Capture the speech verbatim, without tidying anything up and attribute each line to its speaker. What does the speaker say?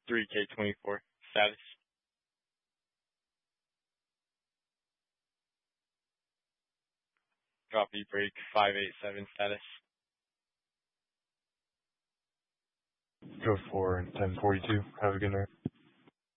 Speaker 1: three K twenty-four. Status. Copy. Break five eight seven. Status.
Speaker 2: Go for ten forty-two. Have a good night.